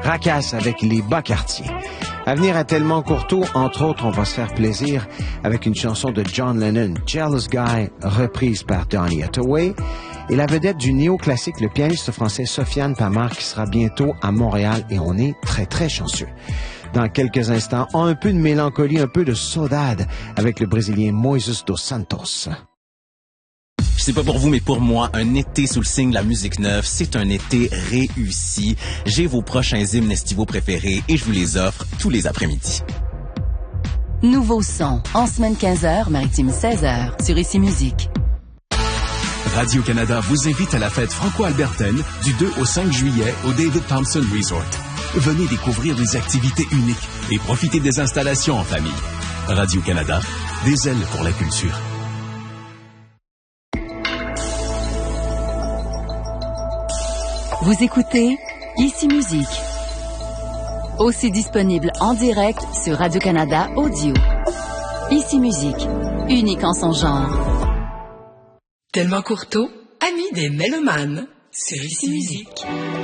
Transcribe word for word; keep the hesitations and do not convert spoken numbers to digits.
Racasse avec les Bas-Quartiers. À venir à Tellement Courteau, entre autres, on va se faire plaisir avec une chanson de John Lennon, Jealous Guy, reprise par Donny Hathaway, et la vedette du néoclassique, le pianiste français Sofiane Pamar, qui sera bientôt à Montréal, et on est très, très chanceux. Dans quelques instants, un peu de mélancolie, un peu de saudade avec le Brésilien Moises dos Santos. Je sais pas pour vous, mais pour moi, un été sous le signe de la musique neuve, c'est un été réussi. J'ai vos prochains hymnes estivaux préférés et je vous les offre tous les après-midi. Nouveau son, en semaine quinze heures, maritime seize heures, sur Ici Musique. Radio-Canada vous invite à la fête franco-albertaine du deux au cinq juillet au David Thompson Resort. Venez découvrir des activités uniques et profiter des installations en famille. Radio-Canada, des ailes pour la culture. Vous écoutez Ici Musique. Aussi disponible en direct sur Radio-Canada Audio. Ici Musique, unique en son genre. Tellement Courteau, ami des mélomanes, sur Ici Musique.